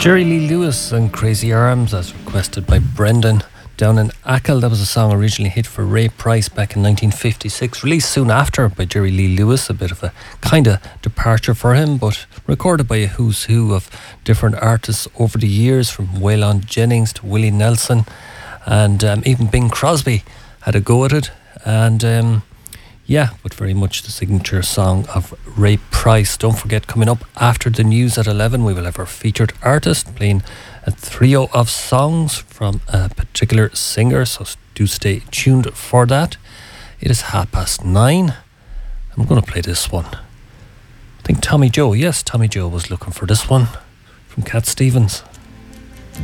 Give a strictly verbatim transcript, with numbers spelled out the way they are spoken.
Jerry Lee Lewis and Crazy Arms, as requested by Brendan down in Achill. That was a song originally hit for Ray Price back in nineteen fifty-six, released soon after by Jerry Lee Lewis, a bit of a kind of departure for him, but recorded by a who's who of different artists over the years, from Waylon Jennings to Willie Nelson, and um, even Bing Crosby had a go at it. And um, yeah, but very much the signature song of Ray Price. Don't forget, coming up after the news at eleven, we will have our featured artist playing a trio of songs from a particular singer, so do stay tuned for that. It is half past nine. I'm going to play this one. I think Tommy Joe, yes, Tommy Joe was looking for this one from Cat Stevens.